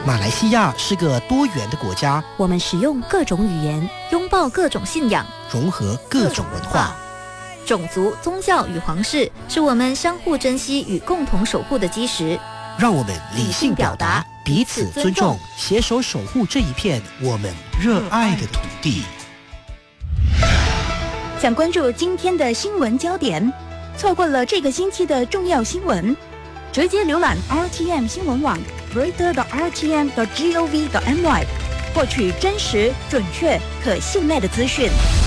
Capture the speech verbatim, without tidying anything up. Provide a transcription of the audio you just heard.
马来西亚是个多元的国家， 我们使用各种语言，拥抱各种信仰， 融合各种文化。 种族、宗教与皇室是我们相互珍惜与共同守护的基石。 让我们理性表达，彼此尊重，携手守护这一片我们热爱的土地。 想关注今天的新闻焦点，错过了这个星期的重要新闻，直接浏览 R T M 新闻网 reader 的 R T M 的 gov 的 my， 获取真实、准确、可信赖的资讯。